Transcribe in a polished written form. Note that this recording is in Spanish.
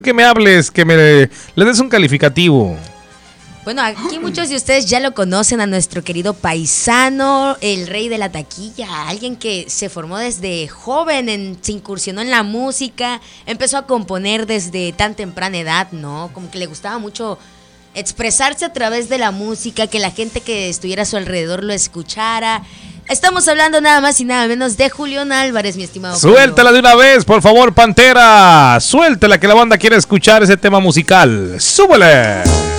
Que me hables, le des un calificativo. Bueno, aquí muchos de ustedes ya lo conocen a nuestro querido paisano, el rey de la taquilla, alguien que se formó desde joven, se incursionó en la música, empezó a componer desde tan temprana edad, ¿no? Como que le gustaba mucho expresarse a través de la música, que la gente que estuviera a su alrededor lo escuchara. Estamos hablando nada más y nada menos de Julián Álvarez, mi estimado Pablo. Suéltala de una vez, por favor, Pantera. Suéltala que la banda quiere escuchar ese tema musical. ¡Súbele!